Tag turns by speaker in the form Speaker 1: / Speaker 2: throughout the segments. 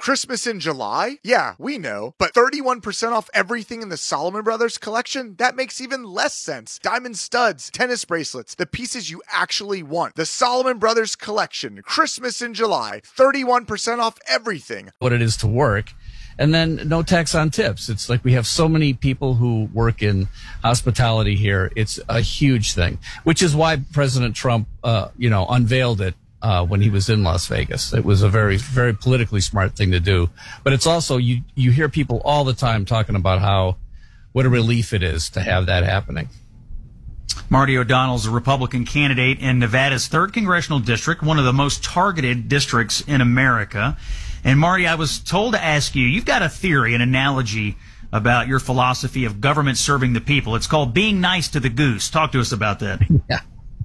Speaker 1: Christmas in July? Yeah, we know. But 31% off everything in the Solomon Brothers collection? That makes even less sense. Diamond studs, tennis bracelets, the pieces you actually want. The Solomon Brothers collection, Christmas in July, 31% off everything.
Speaker 2: What it is to work. And then no tax on tips. It's like we have so many people who work in hospitality here. It's a huge thing, which is why President Trump, unveiled it when he was in Las Vegas. It was a very, very politically smart thing to do. But it's also, you hear people all the time talking about what a relief it is to have that happening.
Speaker 3: Marty O'Donnell is a Republican candidate in Nevada's 3rd Congressional District, one of the most targeted districts in America. And Marty, I was told to ask you, you've got a theory, an analogy about your philosophy of government serving the people. It's called being nice to the goose. Talk to us about that.
Speaker 2: Yeah.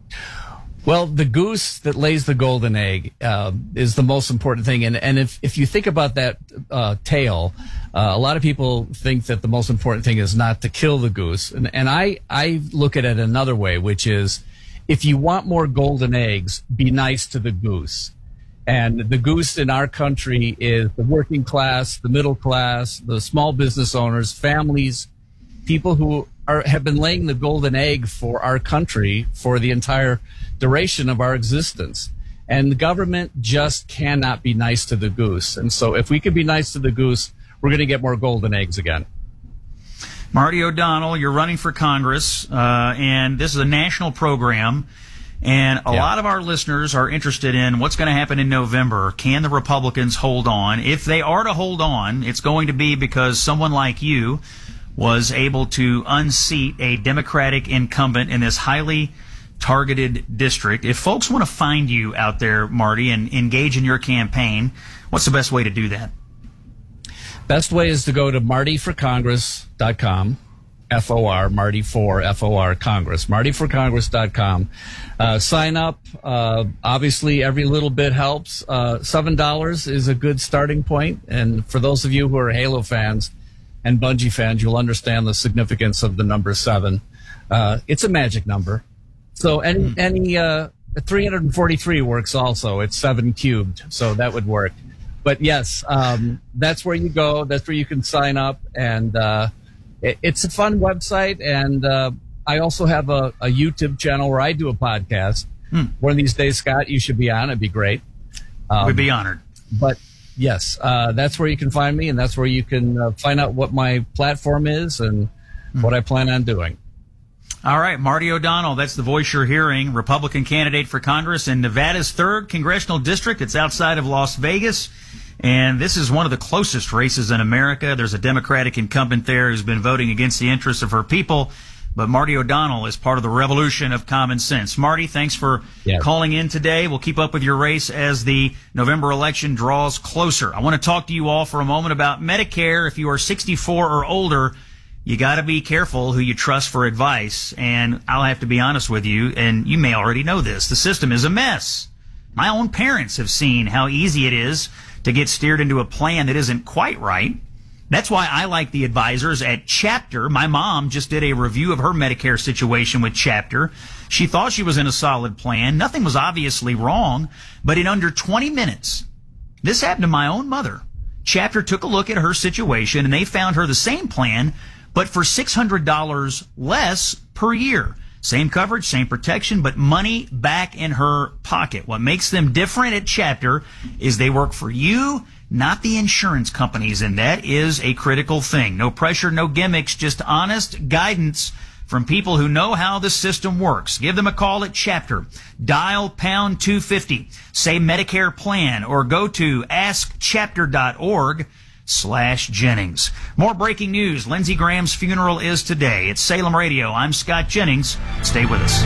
Speaker 2: Well, the goose that lays the golden egg is the most important thing. And if you think about that tale, a lot of people think that the most important thing is not to kill the goose. And I look at it another way, which is if you want more golden eggs, be nice to the goose. And the goose in our country is the working class, the middle class, the small business owners, families, people who have been laying the golden egg for our country for the entire duration of our existence. And the government just cannot be nice to the goose. And so if we can be nice to the goose, we're going to get more golden eggs again.
Speaker 3: Marty O'Donnell, you're running for Congress, and this is a national program. And a lot of our listeners are interested in what's going to happen in November. Can the Republicans hold on? If they are to hold on, it's going to be because someone like you was able to unseat a Democratic incumbent in this highly targeted district. If folks want to find you out there, Marty, and engage in your campaign, what's the best way to do that?
Speaker 2: Best way is to go to martyforcongress.com. FOR, Marty for FOR Congress, martyforcongress.com. Sign up. Obviously, every little bit helps. $7 is a good starting point. And for those of you who are Halo fans and Bungie fans, you'll understand the significance of the number 7. It's a magic number. So any 343 works also. It's 7 cubed, so that would work. But yes, that's where you go. That's where you can sign up, and it's a fun website, and I also have a YouTube channel where I do a podcast. One of these days, Scott, you should be on. It'd be great.
Speaker 3: We'd be honored.
Speaker 2: But yes, that's where you can find me, and that's where you can find out what my platform is and what I plan on doing.
Speaker 3: All right, Marty O'Donnell, that's the voice you're hearing, Republican candidate for Congress in Nevada's 3rd Congressional District. It's outside of Las Vegas. And this is one of the closest races in America. There's a Democratic incumbent there who's been voting against the interests of her people. But Marty O'Donnell is part of the revolution of common sense. Marty, thanks for calling in today. We'll keep up with your race as the November election draws closer. I want to talk to you all for a moment about Medicare. If you are 64 or older, you got to be careful who you trust for advice. And I'll have to be honest with you, and you may already know this. The system is a mess. My own parents have seen how easy it is to get steered into a plan that isn't quite right. That's why I like the advisors at Chapter. My mom just did a review of her Medicare situation with Chapter. She thought she was in a solid plan. Nothing was obviously wrong, but in under 20 minutes, this happened to my own mother. Chapter took a look at her situation, and they found her the same plan, but for $600 less per year. Same coverage, same protection, but money back in her pocket. What makes them different at Chapter is they work for you, not the insurance companies, and that is a critical thing. No pressure, no gimmicks, just honest guidance from people who know how the system works. Give them a call at Chapter. Dial pound 250. Say Medicare plan, or go to askchapter.org/Jennings. More breaking news. Lindsey Graham's funeral is today. It's Salem Radio. I'm Scott Jennings. Stay with us.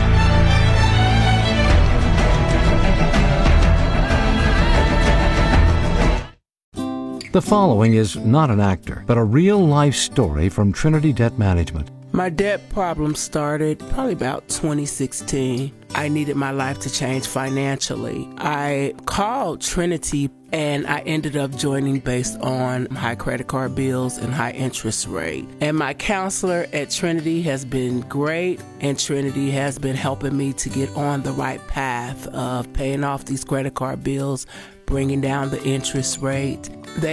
Speaker 4: The following is not an actor, but a real-life story from Trinity Debt Management.
Speaker 5: My debt problem started probably about 2016. I needed my life to change financially. I called Trinity and I ended up joining based on high credit card bills and high interest rate. And my counselor at Trinity has been great, and Trinity has been helping me to get on the right path of paying off these credit card bills, bringing down the interest rate.